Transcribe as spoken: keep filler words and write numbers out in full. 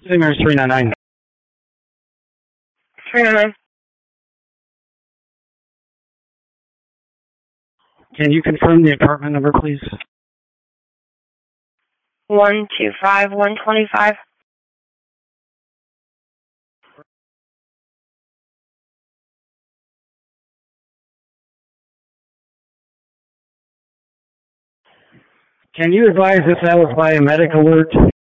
Singer three nine nine. three nine nine. Can you confirm the apartment number, please? one two five, one twenty-five. Can you advise if that was by a medic alert?